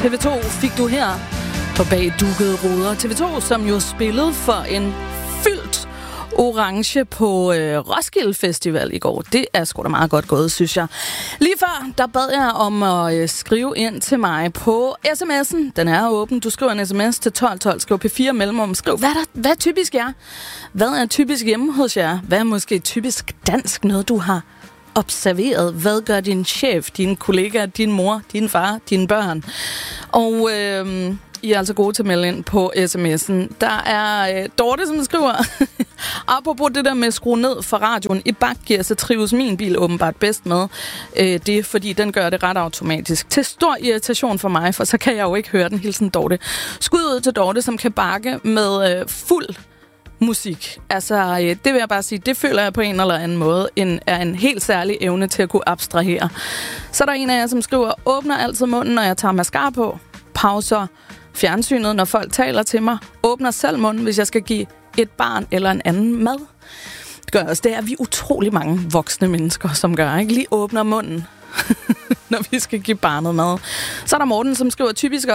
TV2 fik du her på Bag Dukkede Ruder. TV2, som jo spillede for en fyldt orange på Roskilde Festival i går. Det er sgu da meget godt gået, synes jeg. Lige før, der bad jeg om at skrive ind til mig på sms'en. Den er åben. Du skriver en sms til 1212. Skriv P4 mellemrum. Skriv, hvad typisk er. Hvad er typisk hjemme hos jer? Hvad er måske typisk dansk? Noget, du har observeret. Hvad gør din chef, dine kollegaer, din mor, din far, dine børn? Og I er altså gode til at melde ind på sms'en. Der er Dorte, som skriver, apropos det der med at skrue ned for radioen i bakgear, så trives min bil åbenbart bedst med det, fordi den gør det ret automatisk. Til stor irritation for mig, for så kan jeg jo ikke høre den. Hilsen Dorte. Skud ud til Dorte, som kan bakke med fuld musik. Altså, det vil jeg bare sige, det føler jeg på en eller anden måde er en helt særlig evne til at kunne abstrahere. Så er der en af jer, som skriver, åbner altid munden, når jeg tager mascara på, pauser fjernsynet, når folk taler til mig, åbner selv munden, hvis jeg skal give et barn eller en anden mad. Det gør også, det er vi utrolig mange voksne mennesker, som gør, ikke? Lige åbner munden, når vi skal give barnet mad. Så er der Morten, som skriver, typisk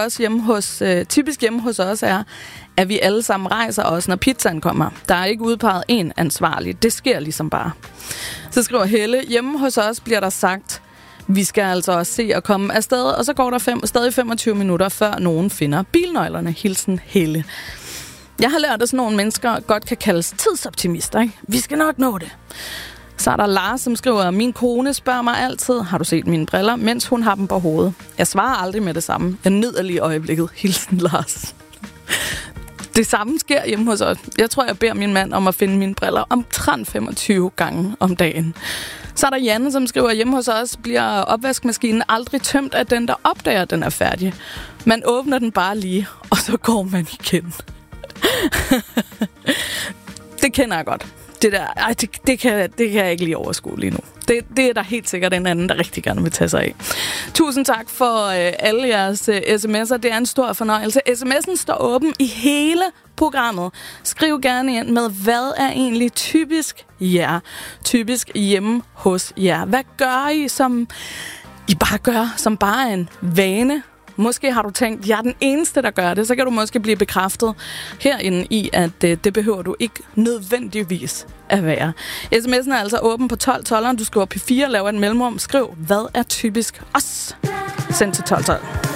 hjemme hos os er, at vi alle sammen rejser os, når pizzaen kommer. Der er ikke udpeget en ansvarlig. Det sker ligesom bare. Så skriver Helle, hjemme hos os bliver der sagt, vi skal altså også se at komme afsted, og så går der stadig 25 minutter, før nogen finder bilnøglerne. Hilsen Helle. Jeg har lært, at sådan nogle mennesker godt kan kaldes tidsoptimister, ikke? Vi skal nok nå det. Så er der Lars, som skriver, min kone spørger mig altid, har du set mine briller, mens hun har dem på hovedet. Jeg svarer aldrig med det samme. Jeg nyder lige øjeblikket. Hilsen Lars. Det samme sker hjemme hos os. Jeg tror, jeg beder min mand om at finde mine briller omtrent 25 gange om dagen. Så er der Janne, som skriver, hjemme hos os bliver opvaskemaskinen aldrig tømt af den, der opdager, at den er færdig. Man åbner den bare lige, og så går man igen. Det kender jeg godt. Det der, det kan jeg ikke lige overskue lige nu. Det er der helt sikkert en anden, der rigtig gerne vil tage sig af. Tusind tak for alle jeres sms'er. Det er en stor fornøjelse. SMS'en står åben i hele programmet. Skriv gerne ind med, hvad er egentlig typisk jer? Typisk hjemme hos jer. Hvad gør I, som I bare gør, som bare er en vane? Måske har du tænkt, jeg er den eneste, der gør det. Så kan du måske blive bekræftet herinde i, at det behøver du ikke nødvendigvis at være. SMS'en er altså åben på 1212. Du skriver P4, laver en mellemrum. Skriv, hvad er typisk os? Send til 1212.